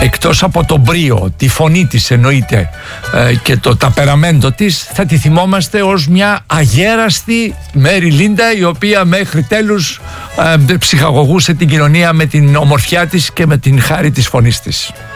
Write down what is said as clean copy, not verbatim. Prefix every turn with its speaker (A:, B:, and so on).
A: εκτός από το μπρίο, τη φωνή της εννοείται, και το ταπεραμέντο της, θα τη θυμόμαστε ως μια αγέραστη Μέρι Λίντα, η οποία μέχρι τέλους ψυχαγωγούσε την κοινωνία με την ομορφιά της και με την χάρη της φωνής της.